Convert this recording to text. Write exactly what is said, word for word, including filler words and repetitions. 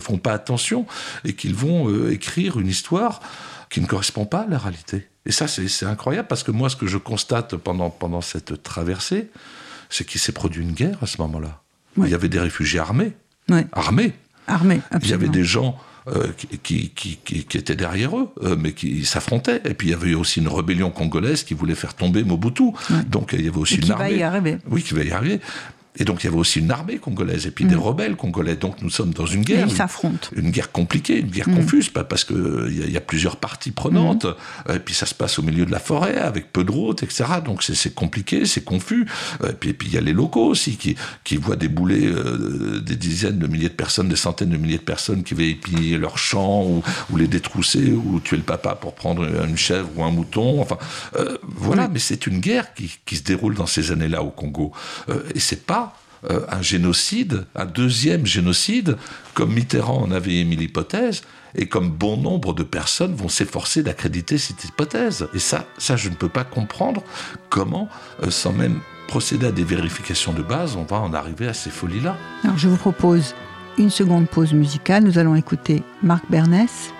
font pas attention et qu'ils vont euh, écrire une histoire qui ne correspond pas à la réalité. Et ça, c'est, c'est incroyable, parce que moi, ce que je constate pendant, pendant cette traversée, c'est qu'il s'est produit une guerre à ce moment-là. Oui. Il y avait des réfugiés armés. Oui. Armés. Armés, absolument. Il y avait des gens euh, qui, qui, qui, qui étaient derrière eux, euh, mais qui s'affrontaient. Et puis, il y avait aussi une rébellion congolaise qui voulait faire tomber Mobutu. Oui. Donc, il y avait aussi et une armée. Qui va y arriver. Oui, qui va y arriver. Et donc, il y avait aussi une armée congolaise, et puis mmh. des rebelles congolais. Donc, nous sommes dans une guerre. Et ils s'affrontent. Une, une guerre compliquée, une guerre mmh. confuse, parce qu'il y, y a plusieurs parties prenantes. Mmh. Et puis, ça se passe au milieu de la forêt, avec peu de routes, et cetera. Donc, c'est, c'est compliqué, c'est confus. Et puis, et puis, il y a les locaux aussi, qui, qui voient débouler euh, des dizaines de milliers de personnes, des centaines de milliers de personnes qui veulent épier leurs champs, ou, ou les détrousser, ou tuer le papa pour prendre une chèvre ou un mouton. Enfin, euh, voilà. Mmh. Mais c'est une guerre qui, qui se déroule dans ces années-là au Congo. Euh, et c'est pas Euh, un génocide, un deuxième génocide, comme Mitterrand en avait émis l'hypothèse, et comme bon nombre de personnes vont s'efforcer d'accréditer cette hypothèse. Et ça, ça je ne peux pas comprendre comment, euh, sans même procéder à des vérifications de base, on va en arriver à ces folies-là. Alors je vous propose une seconde pause musicale. Nous allons écouter Marc Bernès,